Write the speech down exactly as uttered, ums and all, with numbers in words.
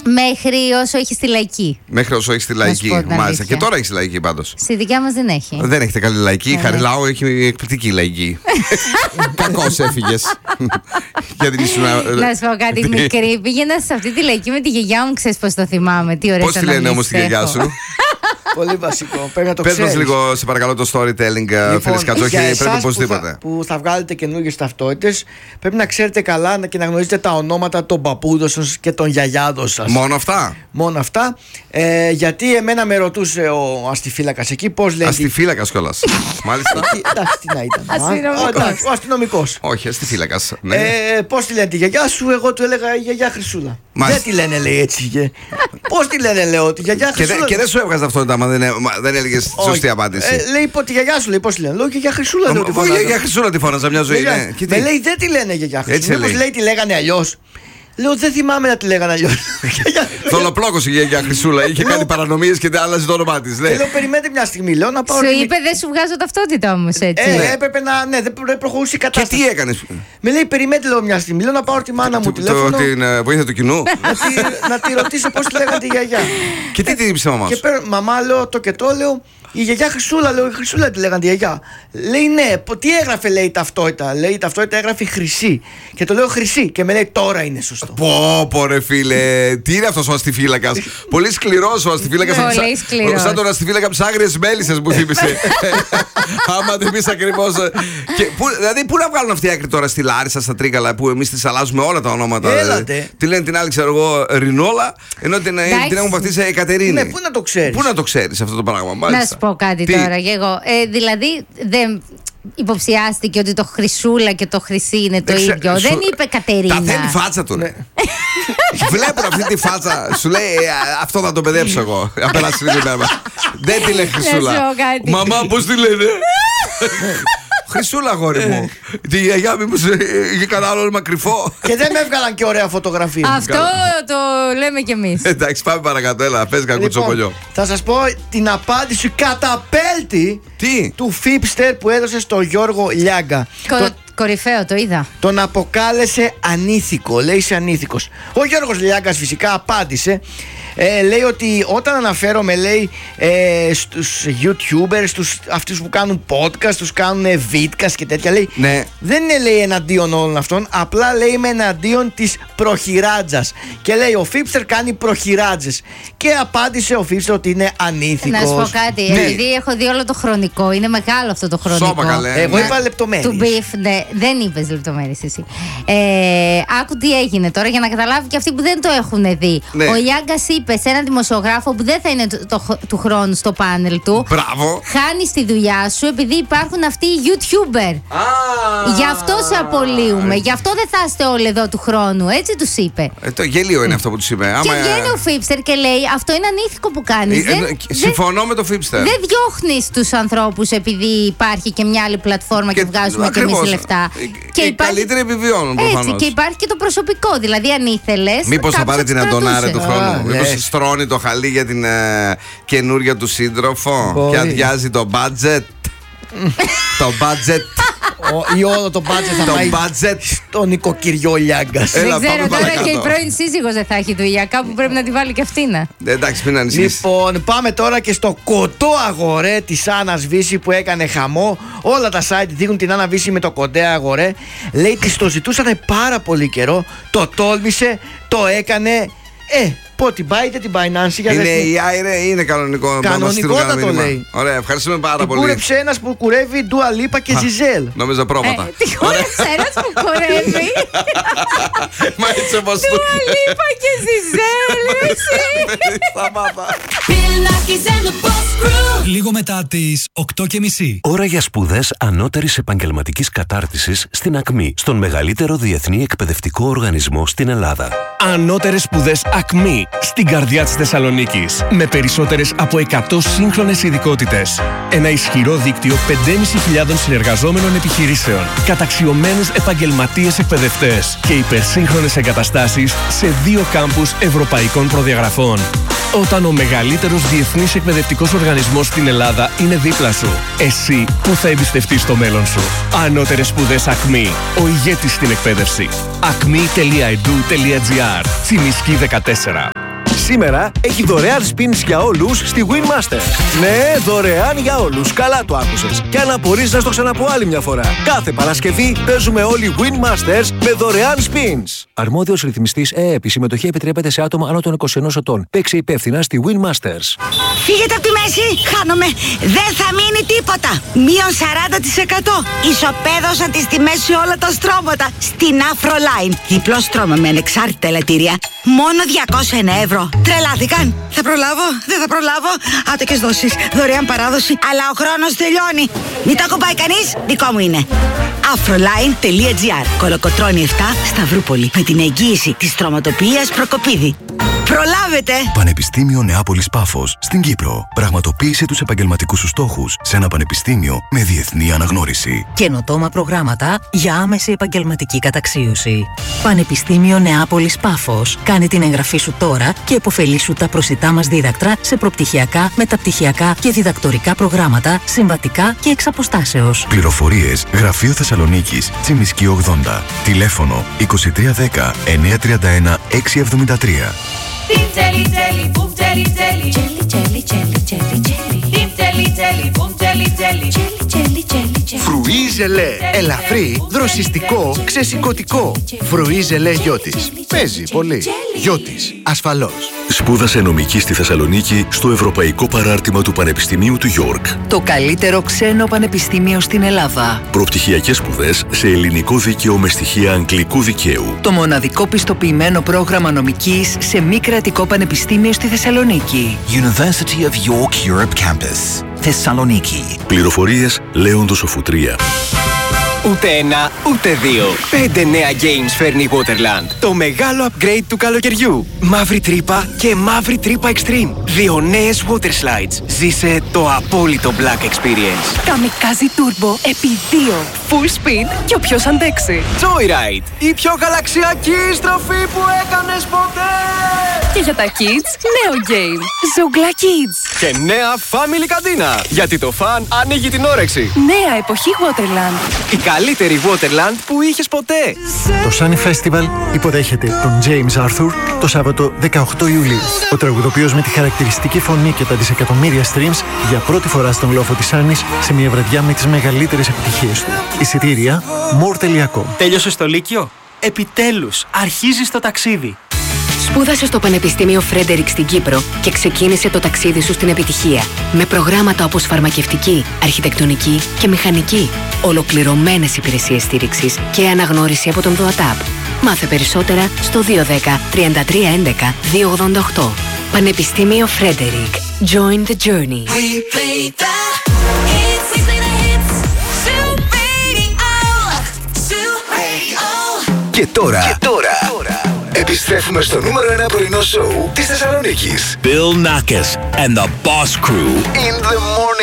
Μέχρι όσο έχει στη λαϊκή. Μέχρι όσο έχει στη λαϊκή. Μάλιστα. Και τώρα έχει στη λαϊκή πάντως. Στη δικιά μας δεν έχει. Δεν έχετε καλή λαϊκή. Η Χαριλάου έχει εκπληκτική λαϊκή. Κακώς έφυγες. Να σου πω κάτι μικρή. Πήγαινα σε αυτή τη λαϊκή με τη γιαγιά μου, ξέρεις πώς το θυμάμαι. Τι ωραία. Πώς τη λένε όμως τη γιαγιά σου? Πολύ βασικό. Πρέπει να το ξέρεις. Πες μας λίγο, σε παρακαλώ, το storytelling, λοιπόν, Φέλης Κατσόχη. Πρέπει οπωσδήποτε. Που, που θα βγάλετε καινούργιες ταυτότητες, πρέπει να ξέρετε καλά και να γνωρίζετε τα ονόματα των παππούδων σας και των γιαγιάδων σας. Μόνο αυτά. Μόνο αυτά. Ε, γιατί εμένα με ρωτούσε ο αστιφύλακας εκεί πώς λένε. Αστιφύλακας κιόλας. Μάλιστα. Εντάξει, τι να ήταν. Ο αστυνομικός. Όχι, αστιφύλακας. Πώς τη λένε τη γιαγιά σου, εγώ του έλεγα η γιαγιά Χρυσούλα. Δεν τη λένε, λέει έτσι. Πώς τη λένε, λέω, τη γιαγιά Χρυσούλα. Και δεν σου έβγαζε ταυτότητα, άμα δεν έλεγε τη σωστή απάντηση. Λέει τη γιαγιά σου, λέει πώς τη λένε. Λέω γιαγιά Χρυσούλα. Όχι, γιαγιά Χρυσούλα τη φώναζα μια ζωή. Με λέει δεν τη λένε γιαγιά Χρυσούλα. Μήπως λέει τη λέγανε αλλιώς. Λέω δεν θυμάμαι να τη λέγανε αλλιώς. Θολοπλόκος η γιαγιά Χρυσούλα. Είχε κάνει παρανομίες και άλλαζε το όνομά της. Λέω περιμένετε μια στιγμή. Λέω να πάω. Σου είπε δεν σου βγάζω ταυτότητα όμως έτσι. Ε, έπρεπε να. Ναι, δεν προχωρούσε η κατάσταση. Και τι έκανες? Με λέει περιμένετε λέω μια στιγμή. Λέω να πάω τη μάνα μου τηλέφωνο. Την βοήθεια του κοινού. Να τη ρωτήσω πώς τη λέγανε τη γιαγιά. Και τι την είπε μαμά? Και μαμά λέω το και το λέω. Η γιαγιά Χρυσούλα, λέω, η Χρυσούλα τη λέγανε τη γιαγιά. Λέει ναι, τι έγραφε, λέει η ταυτότητα. Λέει η ταυτότητα έγραφε Χρυσή. Και το λέω Χρυσή και με λέει τώρα είναι σωστό. Πω, πω ρε φίλε, τι είναι αυτός ο αστιφύλακας? Πολύ σκληρός ο αστιφύλακας. Πολύ σκληρός. Σαν τον αστιφύλακα από τις Άγριες Μέλισσες μου θύμισε. Άμα δεν πεις ακριβώς. Δηλαδή, πού να βγάλουν αυτή η άκρη τώρα στη Λάρισα, στα Τρίκαλα, που εμείς τις αλλάζουμε όλα τα ονόματα. Έλατε. Τι λένε την άλλη, ξέρω εγώ, Ρινόλα, ενώ την έχουν βαφτίσει Εκατερίνη. Ναι, πού να το ξέρεις? Πού να το ξέρεις αυτό το πράγμα? Να σου πω κάτι τι? Τώρα και εγώ. Ε, δηλαδή δεν υποψιάστηκε ότι το Χρυσούλα και το Χρυσή είναι το Εξε... ίδιο. Σου... Δεν είπε Κατερίνα. Τα θέλει φάτσα του. Ναι. Βλέπω αυτή τη φάτσα. Σου λέει αυτό θα το παιδέψω εγώ. Απέναντι στην ημέρα. Δεν τη λέει Χρυσούλα. Μαμά, πώς τη λένε? Χρυσούλα, αγόρι μου. Τη γιαγιά μήπως είχε κανένα άλλο όνομα κρυφό? Και δεν με έβγαλαν και ωραία φωτογραφία. Αυτό το λέμε κι εμείς. Εντάξει, πάμε παρακάτω. Έλα, πες κακουτσοκολιό. Θα σας πω την απάντηση καταπέλτη του Φίπστερ που έδωσε στο Γιώργο Λιάγκα. Κορυφαίο, το είδα. Τον αποκάλεσε ανήθικο. Λέει είσαι ανήθικος. Ο Γιώργος Λιάγκας φυσικά απάντησε. Ε, λέει ότι όταν αναφέρομαι, λέει, ε, στους YouTubers, στους, αυτούς που κάνουν podcast, τους κάνουν vidcast και τέτοια, λέει, ναι. δεν είναι, λέει, εναντίον όλων αυτών, απλά, λέει, είμαι εναντίον της προχειράτζας. Και λέει, ο Φίπστερ κάνει προχειράτζες. Και απάντησε ο Φίπστερ ότι είναι ανήθικος. Να σου πω κάτι, ναι. Επειδή έχω δει όλο το χρονικό, είναι μεγάλο αυτό το χρονικό. Σώπα, καλέ. Εγώ είπα λεπτομέρειες. Του beef, ναι, δεν είπες λεπτομέρειες εσύ. Ε, άκου τι έγινε τώρα για να καταλάβει και αυτοί που δεν το έχουν δει. Ναι. Ο Λιάγκας είπε σε έναν δημοσιογράφο που δεν θα είναι το, το, του χρόνου στο πάνελ του. Μπράβο. Χάνεις τη δουλειά σου επειδή υπάρχουν αυτοί οι YouTuber. Ah. Γι' αυτό σε απολύουμε. Γι' αυτό δεν θα είστε όλοι εδώ του χρόνου. Έτσι τους είπε. Ε, το γέλιο είναι αυτό που τους είπε. Και Άμα... βγαίνει ο Φίπστερ και λέει αυτό είναι ανήθικο που κάνεις. Ε, ε, δεν, συμφωνώ δεν, με το Φίπστερ. Δεν διώχνεις τους ανθρώπους επειδή υπάρχει και μια άλλη πλατφόρμα και, και βγάζουμε και εμείς λεφτά. Και οι υπάρχει... καλύτεροι επιβιώνουν προφανώς. Έτσι, και υπάρχει και το προσωπικό. Δηλαδή αν ήθελες. Μήπως θα πάρει την Αντωνάρα του χρόνου. Μήπως στρώνει το χαλί για την ε, καινούρια του σύντροφο. Μπορεί. Και αδειάζει το budget. Το budget. Ο, ή όλο το budget θα πάει budget. στον νοικοκυριό Λιάγκας. Δεν ξέρω τώρα και η πρώην σύζυγος δεν θα έχει δουλειά. Κάπου πρέπει να τη βάλει και αυτήν. Εντάξει, μην ανησυχείς. Λοιπόν, πάμε τώρα και στο κοντό αγορέ της Άννας Βύση που έκανε χαμό. Όλα τα site δείχνουν την Άννα Βύση με το κοντέ αγορέ. Λέει της το ζητούσαν πάρα πολύ καιρό. Το τόλμησε, το έκανε. Ε, πω την πάει, δεν την πάει Νάνση. Είναι η άιρε ή είναι κανονικό? Κανονικότατο λέει. Ωραία, ευχαριστούμε πάρα την πολύ. Κούρεψε ένας που κουρεύει Ντουα Λίπα και Ζιζέλ. Νόμιζα πρόβατα. Ε, τι κούρεψε ένας που κουρεύει Μα έτσι όπως του Ντουα Λίπα και Ζιζέλ. Σταμάτα. Λίγο μετά τις οκτώ και μισή. Ώρα για σπουδές ανώτερης επαγγελματικής κατάρτισης στην ΑΚΜΗ, στον μεγαλύτερο διεθνή εκπαιδευτικό οργανισμό στην Ελλάδα. Ανώτερες σπουδές ΑΚΜΗ, στην καρδιά της Θεσσαλονίκης. Με περισσότερες από εκατό σύγχρονες ειδικότητες. Ένα ισχυρό δίκτυο πεντέμισι χιλιάδων συνεργαζόμενων επιχειρήσεων. Καταξιωμένους επαγγελματίες εκπαιδευτές. Και υπερσύγχρονες εγκαταστάσεις σε δύο κάμπους ευρωπαϊκών προδιαγραφών. Όταν ο μεγαλύτερος διεθνής εκπαιδευτικός οργανισμός στην Ελλάδα είναι δίπλα σου, εσύ που θα εμπιστευτείς το μέλλον σου. Ανώτερες σπουδές ΑΚΜΗ, ο ηγέτης στην εκπαίδευση. ακμή τελεία ι ντι γιου τελεία τζι άρ. Τσιμισκή δεκατέσσερα. σήμερα έχει δωρεάν spins για όλους στη Winmasters. Ναι, δωρεάν για όλους. Καλά το άκουσες. Και αν απορείς να στο ξαναπώ άλλη μια φορά. Κάθε Παρασκευή παίζουμε όλοι Winmasters με δωρεάν spins. Αρμόδιος ρυθμιστής ΕΕΠ. Η συμμετοχή επιτρέπεται σε άτομα άνω των είκοσι ενός ετών. Παίξε υπεύθυνα στη Winmasters. Φύγετε από τη μέση, χάνομαι. Δεν θα μείνει τίποτα. Μείον σαράντα τοις εκατό. Ισοπαίδωσαν τις τιμές σε όλα τα στρώματα. Στην Afroline. Διπλό στρώμα με ανεξάρτητα ελαττήρια. Μόνο διακόσια ένα ευρώ. Τρελάθηκαν. Θα προλάβω, δεν θα προλάβω. Άτοκες δόσεις, δωρεάν παράδοση. Αλλά ο χρόνος τελειώνει. Μην το ακουμπάει κανείς, δικό μου είναι. Afroline.gr. Κολοκοτρώνη επτά, Σταυρούπολη. Με την εγγύηση της στρωματοποιίας Προκοπίδη. Προλάβετε! Πανεπιστήμιο Νεάπολης Πάφος στην Κύπρο. Πραγματοποίησε τους επαγγελματικούς σου στόχους σε ένα πανεπιστήμιο με διεθνή αναγνώριση. Καινοτόμα προγράμματα για άμεση επαγγελματική καταξίωση. Πανεπιστήμιο Νεάπολης Πάφος. Κάνε την εγγραφή σου τώρα και επωφελήσου τα προσιτά μας δίδακτρα σε προπτυχιακά, μεταπτυχιακά και διδακτορικά προγράμματα, συμβατικά και εξ αποστάσεως. Πληροφορίες Γραφείο Θεσσαλονίκης, Τσιμισκή ογδόντα. Τηλέφωνο είκοσι τρία δέκα εννιακόσια τριάντα ένα εξακόσια εβδομήντα τρία. Φρουί ζελέ. Ελαφρύ, δροσιστικό, ξεσηκωτικό. Φρουί ζελέ Γιώτης. Παίζει πολύ. Γιώτης, ασφαλώς. Σπούδασε νομική στη Θεσσαλονίκη στο Ευρωπαϊκό Παράρτημα του Πανεπιστημίου του Γιόρκ. Το καλύτερο ξένο πανεπιστήμιο στην Ελλάδα. Προπτυχιακές σπουδές σε ελληνικό δίκαιο με στοιχεία αγγλικού δικαίου. Το μοναδικό πιστοποιημένο πρόγραμμα νομικής σε μη κρατικό πανεπιστήμιο στη Θεσσαλονίκη. University of York Europe Campus, Θεσσαλονίκη. Πληροφορίες Λέοντος Οφουτρία. Ούτε ένα, ούτε δύο. Πέντε νέα games φέρνει η Waterland. Το μεγάλο upgrade του καλοκαιριού. Μαύρη τρύπα και μαύρη τρύπα extreme. Δύο νέες water slides. Ζήσε το απόλυτο black experience. Καμικάζι turbo επί δύο. Full speed και όποιος αντέξει. Joyride. Η πιο γαλαξιακή στροφή που έκανες ποτέ. Και για τα kids, νέο game. Ζουγκλά Kids. Και νέα family καντίνα. Γιατί το φαν ανοίγει την όρεξη. Νέα εποχή Waterland. Η καλύτερη Waterland που είχες ποτέ. Το Sunny Festival υποδέχεται τον James Arthur το Σάββατο δεκαοκτώ Ιουλίου. Ο τραγουδοποιός με τη χαρακτηριστική φωνή και τα δισεκατομμύρια streams για πρώτη φορά στον λόφο της Άννης σε μια βραδιά με τις μεγαλύτερες επιτυχίες του. Εισιτήρια more τελεία com. Τέλειωσες το Λύκειο? Επιτέλους, αρχίζεις το ταξίδι. Σπούδασε στο Πανεπιστήμιο Φρέντερικ στην Κύπρο και ξεκίνησε το ταξίδι σου στην επιτυχία. Με προγράμματα όπως φαρμακευτική, αρχιτεκτονική και μηχανική. Ολοκληρωμένες υπηρεσίες στήριξης και αναγνώριση από τον ΔΟΑΤΑΠ. Μάθε περισσότερα στο δύο ένα μηδέν τρία τρία ένα ένα δύο ογδόντα οκτώ. Πανεπιστήμιο Φρέντερικ. Join the journey. Και τώρα, και τώρα, επιστρέφουμε στο νούμερο ένα πρωινό σοου της Θεσσαλονίκης. Bill Nackis and the Boss Crew In the morning.